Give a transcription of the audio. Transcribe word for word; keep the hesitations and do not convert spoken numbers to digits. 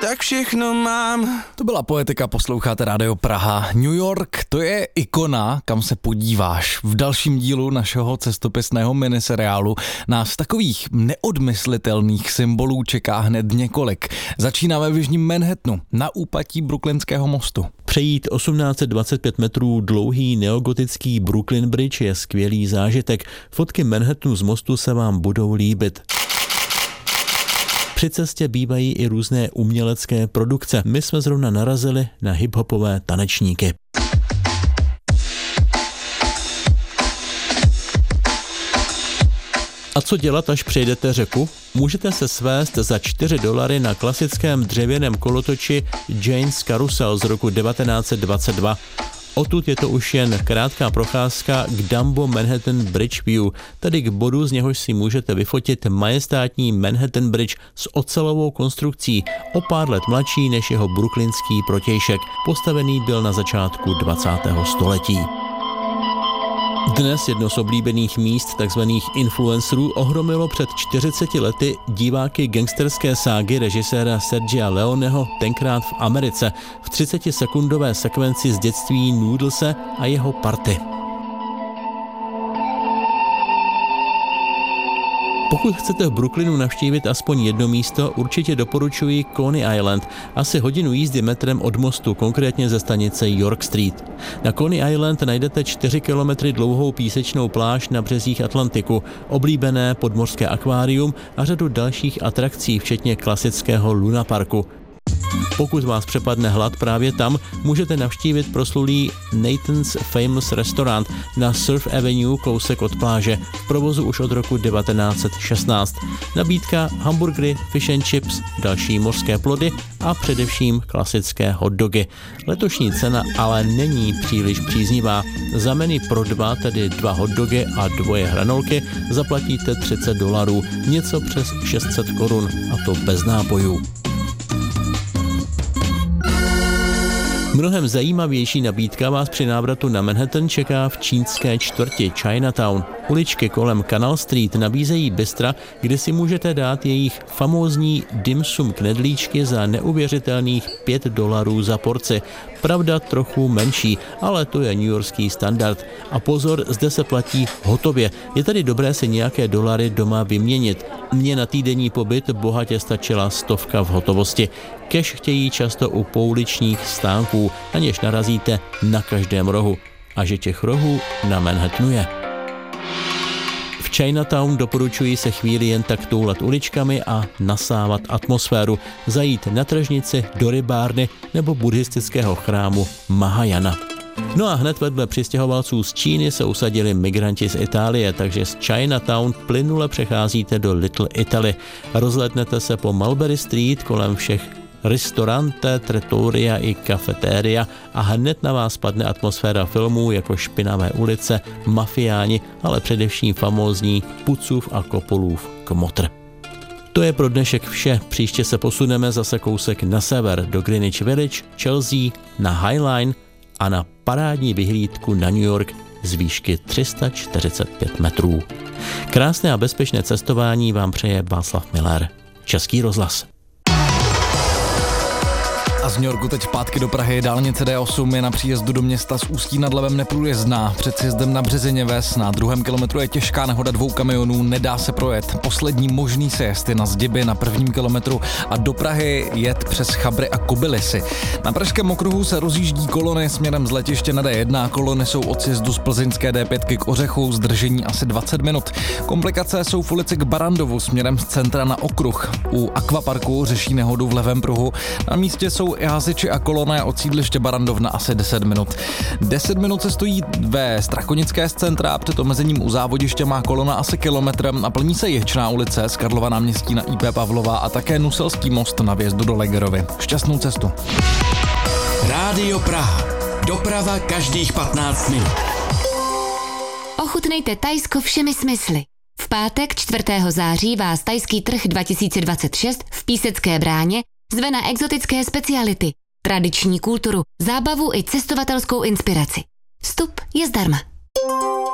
tak všechno mám. To byla Poetika, posloucháte Rádio Praha. New York, to je ikona, kam se podíváš. V dalším dílu našeho cestopisného miniseriálu nás takových neodmyslitelných symbolů čeká hned několik. Začínáme v jižním Manhattanu, na úpatí Brooklynského mostu. Přejít osmnáct set dvacet pět metrů dlouhý neogotický Brooklyn Bridge je skvělý zážitek. Fotky Manhattanu z mostu se vám budou líbit. Při cestě bývají i různé umělecké produkce. My jsme zrovna narazili na hiphopové tanečníky. A co dělat, až přejdete řeku? Můžete se svést za čtyři dolary na klasickém dřevěném kolotoči Jane's Carousel z roku devatenáct set dvacet dva. Odtud je to už jen krátká procházka k Dumbo Manhattan Bridge View, tedy k bodu, z něhož si můžete vyfotit majestátní Manhattan Bridge s ocelovou konstrukcí, o pár let mladší než jeho brooklynský protějšek. Postavený byl na začátku dvacátého století. Dnes jedno z oblíbených míst takzvaných influencerů ohromilo před čtyřiceti lety diváky gangsterské ságy režiséra Sergia Leoneho tenkrát v Americe v třicetisekundové sekvenci z dětství Noodlese a jeho party. Pokud chcete v Brooklynu navštívit aspoň jedno místo, určitě doporučuji Coney Island, asi hodinu jízdy metrem od mostu, konkrétně ze stanice York Street. Na Coney Island najdete čtyři kilometry dlouhou písečnou pláž na březích Atlantiku, oblíbené podmořské akvárium a řadu dalších atrakcí, včetně klasického lunaparku. Pokud vás přepadne hlad právě tam, můžete navštívit proslulý Nathan's Famous Restaurant na Surf Avenue kousek od pláže, v provozu už od roku devatenáct set šestnáct. Nabídka hamburgery, fish and chips, další mořské plody a především klasické hot dogy. Letošní cena ale není příliš příznivá. Za menu pro dva, tedy dva hot dogy a dvoje hranolky, zaplatíte třicet dolarů, něco přes šest set korun, a to bez nápojů. Mnohem zajímavější nabídka vás při návratu na Manhattan čeká v čínské čtvrti Chinatown. Uličky kolem Canal Street nabízejí bystra, kde si můžete dát jejich famózní dim sum knedlíčky za neuvěřitelných pět dolarů za porci. Pravda trochu menší, ale to je newyorský standard. A pozor, zde se platí hotově. Je tedy dobré si nějaké dolary doma vyměnit. Mně na týdenní pobyt bohatě stačila stovka v hotovosti. Cash chtějí často u pouličních stánků, na něž narazíte na každém rohu. A že těch rohů na Manhattanu je. V Chinatown doporučuji se chvíli jen tak toulat uličkami a nasávat atmosféru, zajít na tržnici, do rybárny nebo buddhistického chrámu Mahajana. No a hned vedle přistěhovalců z Číny se usadili migranti z Itálie, takže z Chinatown plynule přecházíte do Little Italy. Rozhlédnete se po Mulberry Street kolem všech restaurante, trattoria i kafetéria a hned na vás padne atmosféra filmů jako Špinavé ulice, Mafiáni, ale především famózní Pucův a Kopolův Kmotr. To je pro dnešek vše. Příště se posuneme zase kousek na sever do Greenwich Village, Chelsea, na High Line a na parádní vyhlídku na New York z výšky tři sta čtyřicet pět metrů. Krásné a bezpečné cestování vám přeje Václav Miller. Český rozhlas. A z New Yorku teď zpátky do Prahy. Dálnice D osm je na příjezdu do města z Ústí nad Labem neprůjezdná. Před sjezdem na Březině Ves na druhém kilometru je těžká nehoda dvou kamionů, nedá se projet. Poslední možný sjezd je na Zdiby na prvním kilometru a do Prahy jet přes Chabry a Kobylisy. Na pražském okruhu se rozjíždí kolony směrem z letiště na D jedna. Kolony jsou od sjezdu z plzeňské D pět k Ořechu, zdržení asi dvacet minut. Komplikace jsou v ulici k Barandovu směrem z centra na okruh. U Aquaparku řeší nehodu v levém pruhu. Na místě jsou i hasiči a kolona od sídliště Barandov na asi deset minut. deset minut se stojí ve Strakonické z centra, před omezením u závodiště má kolona asi kilometr a plní se Jehčná ulice z Karlova náměstí na I P Pavlova a také Nuselský most na vjezdu do Legerovy. Šťastnou cestu. Rádio Praha. Doprava každých patnáct minut. Ochutnejte Thajsko všemi smysly. V pátek čtvrtého září vás Thajský trh dva tisíce dvacet šest v Písecké bráně zve na exotické speciality, tradiční kulturu, zábavu i cestovatelskou inspiraci. Vstup je zdarma.